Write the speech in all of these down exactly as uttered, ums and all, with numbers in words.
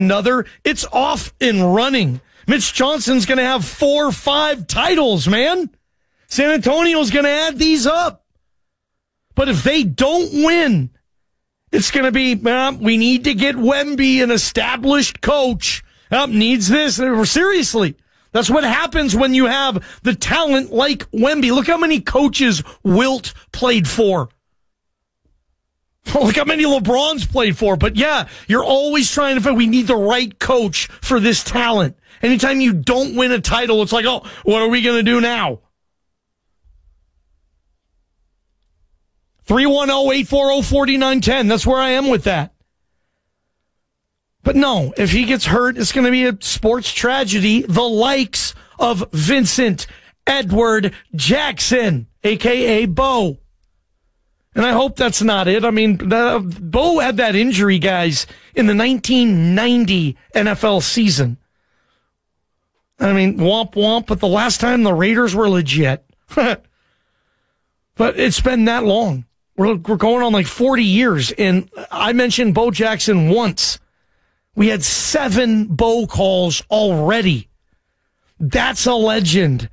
another, it's off and running. Mitch Johnson's going to have four or five titles, man. San Antonio's going to add these up. But if they don't win, it's going to be, well, we need to get Wemby, an established coach. Oh, needs this. Seriously. That's what happens when you have the talent like Wemby. Look how many coaches Wilt played for. Look how many LeBron's played for. But yeah, you're always trying to find, we need the right coach for this talent. Anytime you don't win a title, it's like, oh, what are we going to do now? three one zero, eight four zero, four nine one zero. That's where I am with that. But no, if he gets hurt, it's going to be a sports tragedy. The likes of Vincent Edward Jackson, a k a. Bo. And I hope that's not it. I mean, the, Bo had that injury, guys, in the nineteen ninety N F L season. I mean, womp womp, but the last time the Raiders were legit. But it's been that long. We're, we're going on like forty years, and I mentioned Bo Jackson once. We had seven Bo calls already. That's a legend.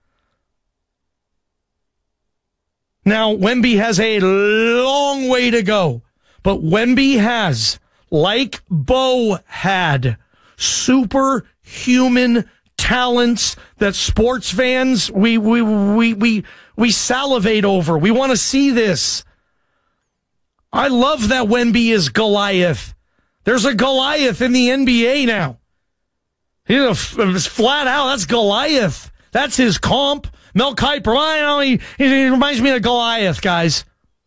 Now, Wemby has a long way to go, but Wemby has, like Bo had, superhuman talents that sports fans, we, we, we, we, we salivate over. We want to see this. I love that Wemby is Goliath. There's a Goliath in the N B A now. He's a, flat out, that's Goliath. That's his comp. Mel Kiper, I know, he, he reminds me of Goliath, guys.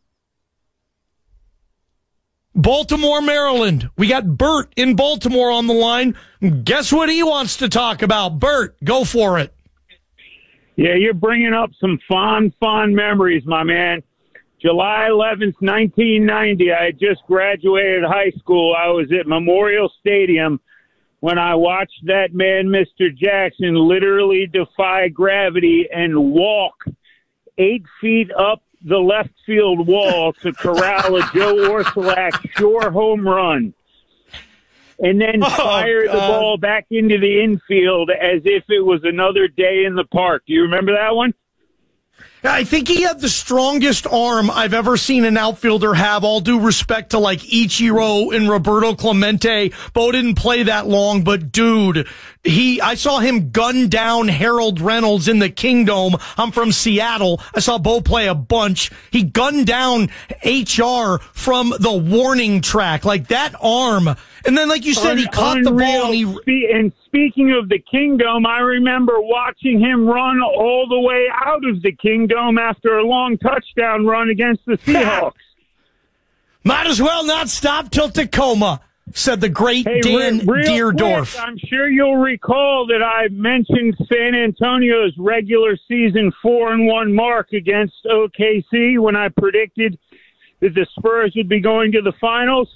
Baltimore, Maryland. We got Bert in Baltimore on the line. Guess what he wants to talk about? Bert, go for it. Yeah, you're bringing up some fond, fond memories, my man. July eleventh, nineteen ninety, I had just graduated high school. I was at Memorial Stadium when I watched that man, Mister Jackson, literally defy gravity and walk eight feet up the left field wall to corral a Joe Orsulak shore home run, and then oh, fire God. the ball back into the infield as if it was another day in the park. Do you remember that one? I think he had the strongest arm I've ever seen an outfielder have, all due respect to like Ichiro and Roberto Clemente. Bo didn't play that long, but dude, he, I saw him gun down Harold Reynolds in the Kingdome. I'm from Seattle. I saw Bo play a bunch. He gunned down H R from the warning track, like that arm. And then, like you said, Un- he caught unreal. the ball. And, he... and speaking of the Kingdome, I remember watching him run all the way out of the Kingdome after a long touchdown run against the Seahawks. Might as well not stop till Tacoma, said the great hey, Dan re- Deerdorf. Quick, I'm sure you'll recall that I mentioned San Antonio's regular season four and one mark against O K C when I predicted that the Spurs would be going to the finals.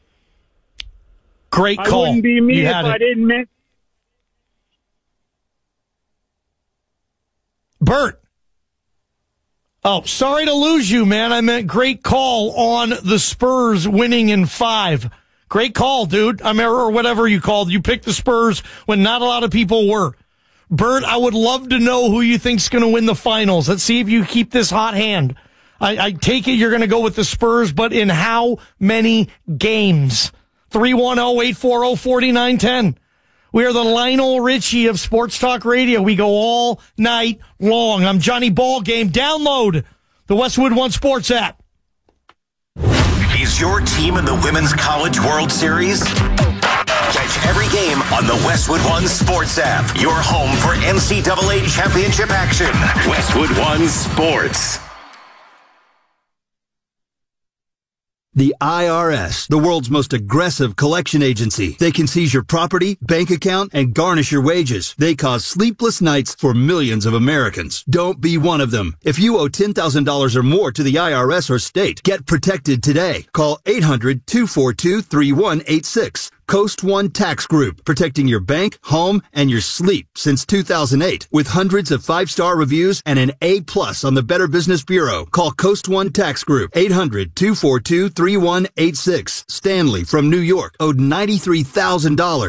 Great call. I wouldn't be me you if I didn't mention. Bert. Oh, sorry to lose you, man. I meant great call on the Spurs winning in five. Great call, dude. I mean, or whatever you called. You picked the Spurs when not a lot of people were. Bert, I would love to know who you think's going to win the finals. Let's see if you keep this hot hand. I, I take it you're going to go with the Spurs, but in how many games? three one zero, eight four zero, four nine one zero. We are the Lionel Richie of Sports Talk Radio. We go all night long. I'm Johnny Ballgame. Download the Westwood One Sports app. Is your team in the Women's College World Series? Catch every game on the Westwood One Sports app. Your home for N C double A championship action. Westwood One Sports. The I R S, the world's most aggressive collection agency. They can seize your property, bank account, and garnish your wages. They cause sleepless nights for millions of Americans. Don't be one of them. If you owe ten thousand dollars or more to the I R S or state, get protected today. Call eight hundred, two four two, three one eight six. Coast One Tax Group, protecting your bank, home, and your sleep since two thousand eight. With hundreds of five-star reviews and an A plus on the Better Business Bureau. Call Coast One Tax Group, eight hundred, two four two, three one eight six. Stanley from New York owed ninety-three thousand dollars.